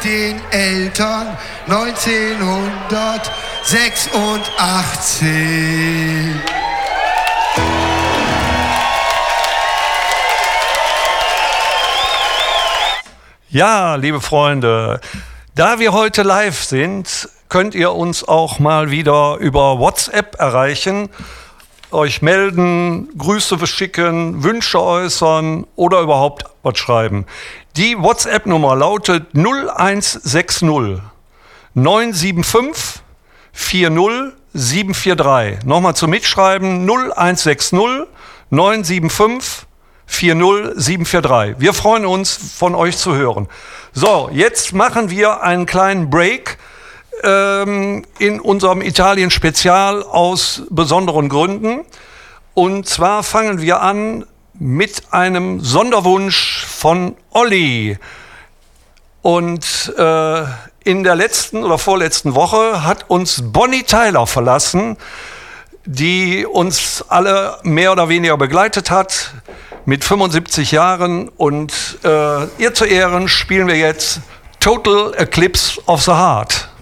den Eltern 1986. Ja, liebe Freunde, da wir heute live sind, könnt ihr uns auch mal wieder über WhatsApp erreichen, euch melden, Grüße schicken, Wünsche äußern oder überhaupt was schreiben. Die WhatsApp-Nummer lautet 0160 975 40 743. Nochmal zum Mitschreiben 0160 975 40 743. Wir freuen uns, von euch zu hören. So, jetzt machen wir einen kleinen Break in unserem Italien-Spezial aus besonderen Gründen. Und zwar fangen wir an mit einem Sonderwunsch von Olli. Und in der letzten oder vorletzten Woche hat uns Bonnie Tyler verlassen, die uns alle mehr oder weniger begleitet hat mit 75 Jahren. Und ihr zu Ehren spielen wir jetzt Total Eclipse of the Heart.